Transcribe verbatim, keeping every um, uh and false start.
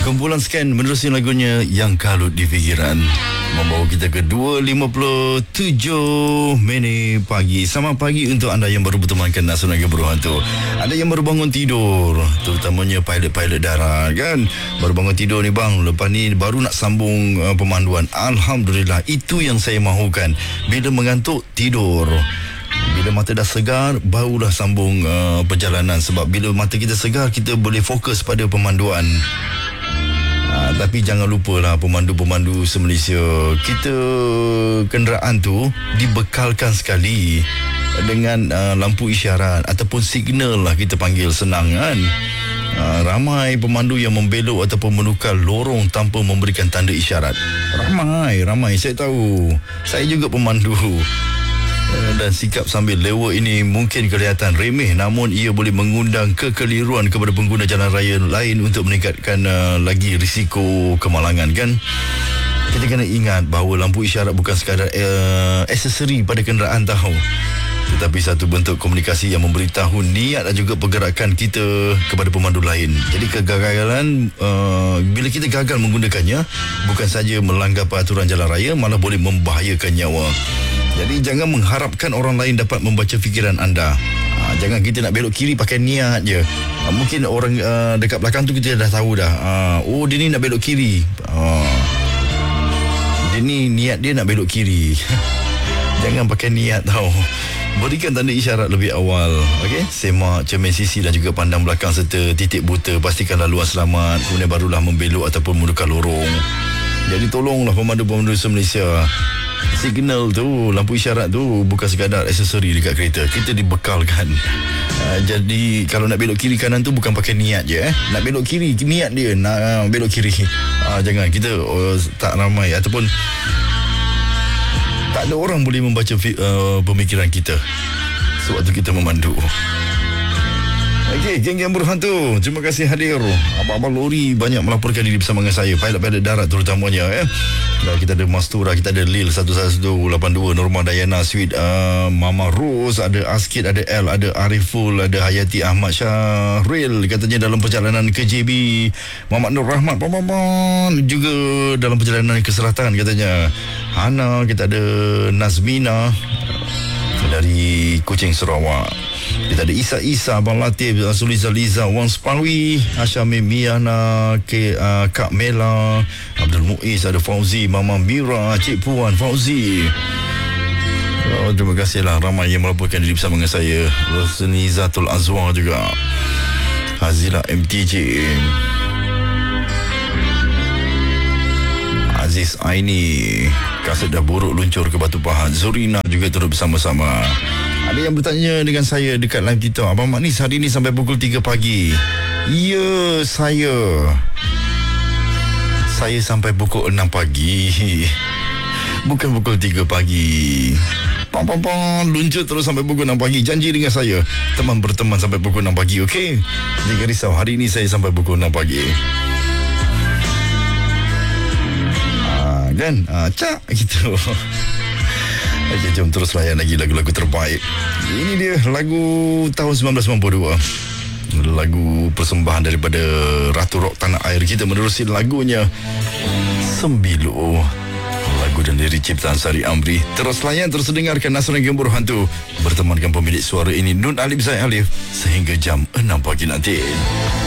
Kumpulan Scan menerusi lagunya Yang Kalut di Fikiran, membawa kita ke dua lima puluh tujuh minit pagi. Selamat pagi untuk anda yang baru bertemankan Nasional Gembira Hantu. Ada yang baru bangun tidur, terutamanya pilot-pilot darat kan. Baru bangun tidur ni bang, lepas ni baru nak sambung uh, pemanduan. Alhamdulillah, itu yang saya mahukan. Bila mengantuk, tidur. Bila mata dah segar, barulah sambung uh, perjalanan. Sebab bila mata kita segar, kita boleh fokus pada pemanduan. Uh, tapi jangan lupalah pemandu-pemandu se-Malaysia, kita kenderaan tu dibekalkan sekali dengan uh, lampu isyarat ataupun signal lah kita panggil, senang kan. Uh, ramai pemandu yang membelok ataupun menukar lorong tanpa memberikan tanda isyarat. Ramai, ramai. Saya tahu. Saya juga pemandu. Dan sikap sambil lewat ini mungkin kelihatan remeh, namun ia boleh mengundang kekeliruan kepada pengguna jalan raya lain untuk meningkatkan uh, lagi risiko kemalangan kan. Kita kena ingat bahawa lampu isyarat bukan sekadar uh, aksesori pada kenderaan tahu, tetapi satu bentuk komunikasi yang memberitahu niat dan juga pergerakan kita kepada pemandu lain. Jadi kegagalan uh, bila kita gagal menggunakannya, bukan saja melanggar peraturan jalan raya, malah boleh membahayakan nyawa. Jadi jangan mengharapkan orang lain dapat membaca fikiran anda. Ha, jangan kita nak belok kiri pakai niat je. Ha, mungkin orang uh, dekat belakang tu kita dah tahu dah. Ha, oh dia ni nak belok kiri. Ha, dia ni niat dia nak belok kiri. Jangan pakai niat tau. Berikan tanda isyarat lebih awal. Okey, semak cermin sisi dan juga pandang belakang serta titik buta. Pastikan laluan selamat. Kemudian barulah membelok ataupun menukar lorong. Jadi tolonglah pemandu-pemandu se-Malaysia. Signal tu, lampu isyarat tu bukan sekadar aksesori dekat kereta. Kita dibekalkan. Uh, jadi kalau nak belok kiri kanan tu bukan pakai niat je eh. Nak belok kiri, niat dia nak uh, belok kiri. Uh, jangan, kita uh, tak ramai ataupun tak ada orang boleh membaca uh, pemikiran kita sewaktu kita memandu. Okey, geng-geng berhantu, terima kasih hadir. Abang-abang lori banyak melaporkan diri bersama dengan saya, pilot-pilot darat terutamanya eh. Dan kita ada Mastura, kita ada Lil satu satu lapan dua, Norma Dayana, Sweet uh, Mama Rose, ada Askid, ada L, ada Ariful, ada Hayati Ahmad Syahril katanya dalam perjalanan ke J B. Muhammad Nur Rahmat Pamaman juga dalam perjalanan ke selatan katanya. Hana, kita ada Nazmina dari Kuching, Sarawak. Kita ada Isa Isa, Abang Latif, Suliza Liza, Wan Sparwi, Asyami Miana, K, uh, Kak Mela, Abdul Muiz, ada Fauzi, Mama Mira, Cik Puan, Fauzi. Oh, terima kasihlah ramai yang melaporkan diri bersama dengan saya. Rosnizatul Azwar juga, Hazila M T J, Aziz Aini, kaset dah buruk luncur ke Batu Pahat. Zurina juga turut bersama-sama. Ada yang bertanya dengan saya dekat live TikTok, Abang Manis hari ni sampai pukul tiga pagi. Ya, saya Saya sampai pukul enam pagi, bukan pukul tiga pagi. Pam pam pam, luncur terus sampai pukul enam pagi. Janji dengan saya, teman berteman sampai pukul enam pagi, okey? Jangan risau, hari ni saya sampai pukul enam pagi. Ah, kan? Ah, cak gitu. Okey, jom terus layan lagi lagu-lagu terbaik. Ini dia lagu tahun sembilan belas sembilan puluh dua. Lagu persembahan daripada Ratu Rock tanah air kita, menerusi lagunya Sembilu. Lagu dan lirik ciptaan Sari Amri. Terus layan, terus dengarkan Nasional Gembira Hantu. Bertemankan pemilik suara ini, Nun Alif Zaid Alif, sehingga jam enam pagi nanti.